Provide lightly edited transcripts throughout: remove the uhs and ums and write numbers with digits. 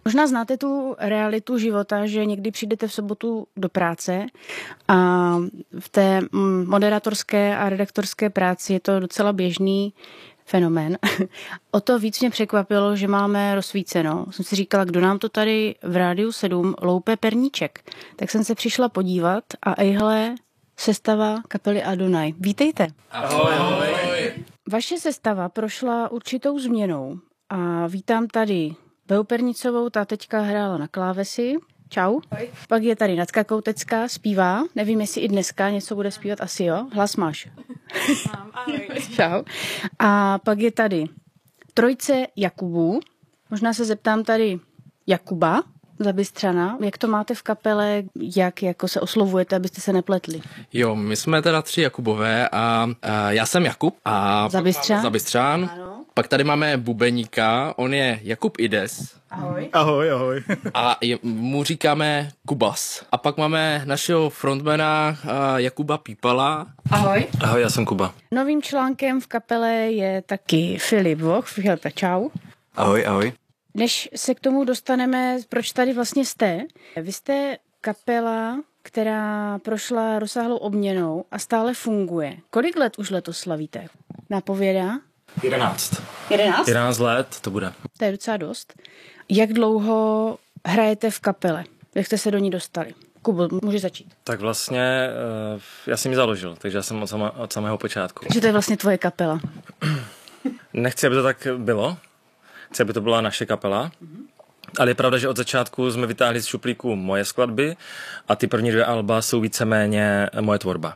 Možná znáte tu realitu života, že někdy přijdete v sobotu do práce a v té moderátorské a redaktorské práci je to docela běžný fenomén. O to víc mě překvapilo, že máme rozsvíceno. Jsem si říkala, kdo nám to tady v Rádiu 7 loupe perníček. Tak jsem se přišla podívat a ejhle, sestava kapely Adonai. Vítejte. Ahoj, ahoj. Vaše sestava prošla určitou změnou a vítám tady Beu Pernicovou, ta teďka hrála na klávesi. Čau. Ahoj. Pak je tady Natka Koutecká, zpívá. Nevím, jestli i dneska něco bude zpívat, asi jo. Hlas máš. Mám, ahoj. Čau. A pak je tady trojce Jakubů. Možná se zeptám tady Jakuba Zabystřana. Jak to máte v kapele, jak jako se oslovujete, abyste se nepletli? Jo, my jsme teda 3 Jakubové a já jsem Jakub a Zabystřan. Ano. Pak tady máme bubeníka, on je Jakub Ides. Ahoj. Ahoj, ahoj. A mu říkáme Kubas. A pak máme našeho frontmana Jakuba Pípala. Ahoj. Ahoj, já jsem Kuba. Novým článkem v kapele je taky Filip Voch. Filipe, čau. Ahoj, ahoj. Než se k tomu dostaneme, proč tady vlastně jste? Vy jste kapela, která prošla rozsáhlou obměnou a stále funguje. Kolik let už letos slavíte? Napovědá? 11. 11? 11 let to bude. To je docela dost. Jak dlouho hrajete v kapele? Jak jste se do ní dostali? Kubo, můžeš začít. Tak vlastně já jsem ji založil, takže já jsem od samého počátku. Takže to je vlastně tvoje kapela. Nechci, aby to tak bylo. Chci, aby to byla naše kapela. Ale je pravda, že od začátku jsme vytáhli z šuplíku moje skladby a ty první 2 alba jsou víceméně moje tvorba.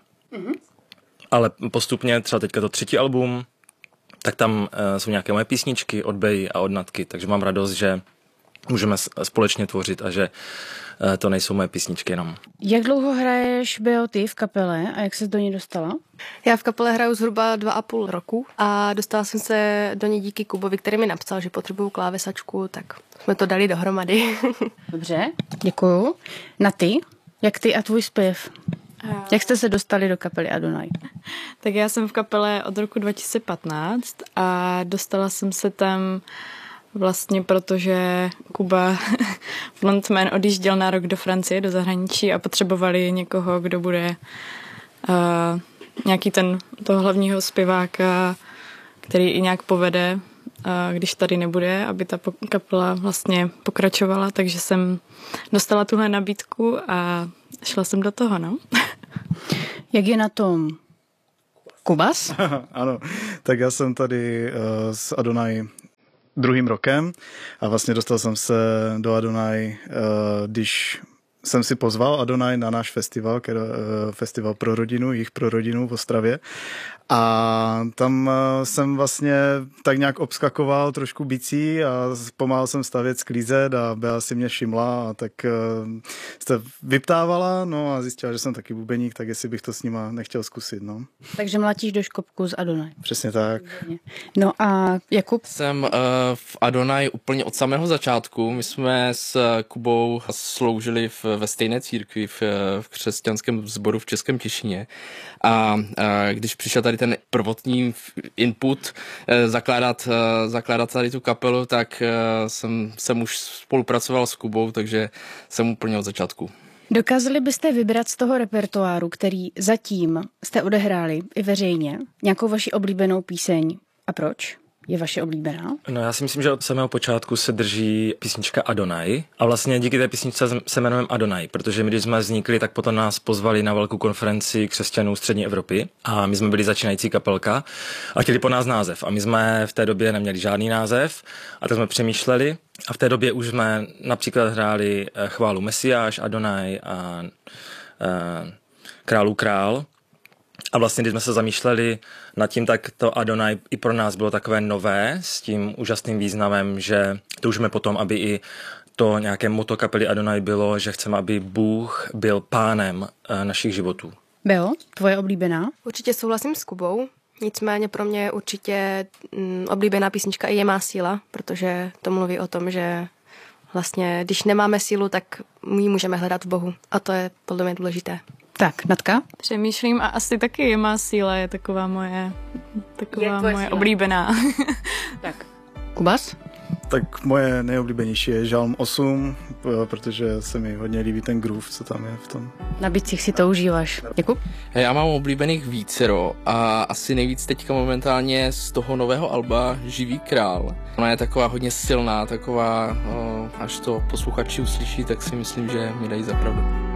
Ale postupně, třeba teďka to 3. album, tak tam jsou nějaké moje písničky od Beji a od Natky, takže mám radost, že můžeme společně tvořit a že to nejsou moje písničky jenom. Jak dlouho hraješ, Beo, ty v kapele a jak ses do ní dostala? Já v kapele hraju zhruba 2,5 roku a dostala jsem se do ní díky Kubovi, který mi napsal, že potřebuju klávesačku, tak jsme to dali dohromady. Dobře, děkuju. Na ty? Jak ty a tvůj zpěv? Jak jste se dostali do kapely Adonai? Tak já jsem v kapele od roku 2015 a dostala jsem se tam vlastně protože Kuba frontman odjížděl na rok do Francie, do zahraničí a potřebovali někoho, kdo bude nějaký toho hlavního zpěváka, který i nějak povede, když tady nebude, aby ta kapela vlastně pokračovala, takže jsem dostala tuhle nabídku a šla jsem do toho, no. Jak je na tom Kubas? Ano, tak já jsem tady s Adonai 2. rokem a vlastně dostal jsem se do Adonai, když jsem si pozval Adonai na náš festival, festival pro rodinu, jich pro rodinu v Ostravě. A tam jsem vlastně tak nějak obskakoval trošku bicí a pomáhal jsem stavět, sklízet a Bea si mě všimla a tak jste vyptávala, no a zjistila, že jsem taky bubeník, tak jestli bych to s nima nechtěl zkusit, no. Takže mlatíš do škopku z Adonai. Přesně tak. No a Jakub? Jsem v Adonai úplně od samého začátku. My jsme s Kubou sloužili ve stejné církvi v křesťanském sboru v Českém Těšíně. A když přišel tady ten prvotní input zakládat tady tu kapelu, tak jsem už spolupracoval s Kubou, takže jsem úplně od začátku. Dokázali byste vybrat z toho repertoáru, který zatím jste odehráli i veřejně, nějakou vaši oblíbenou píseň a proč? Je vaše oblíbená? No já si myslím, že od samého počátku se drží písnička Adonai a vlastně díky té písničce se jmenujeme Adonai, protože my, když jsme vznikli, tak potom nás pozvali na velkou konferenci křesťanů střední Evropy a my jsme byli začínající kapelka a chtěli po nás název a my jsme v té době neměli žádný název a tak jsme přemýšleli a v té době už jsme například hráli chválu Mesiáš, Adonai a Králů král. A vlastně, když jsme se zamýšleli nad tím, tak to Adonai i pro nás bylo takové nové, s tím úžasným významem, že toužíme potom, aby i to nějaké motto kapely Adonai bylo, že chceme, aby Bůh byl pánem našich životů. Beo, tvoje oblíbená? Určitě souhlasím s Kubou, nicméně pro mě určitě oblíbená písnička i Je má síla, protože to mluví o tom, že vlastně, když nemáme sílu, tak ji můžeme hledat v Bohu a to je podle mě důležité. Tak, Natka? Přemýšlím a asi taky Je má síla, je taková moje oblíbená. Tak, Kubas? Tak moje nejoblíbenější je Žalm 8, protože se mi hodně líbí ten groove, co tam je v tom. Na bicích si to užíváš. Jakub? Já mám oblíbených vícero a asi nejvíc teďka momentálně z toho nového alba Živý král. Ona je taková hodně silná, taková, až to posluchači uslyší, tak si myslím, že mi dají za pravdu.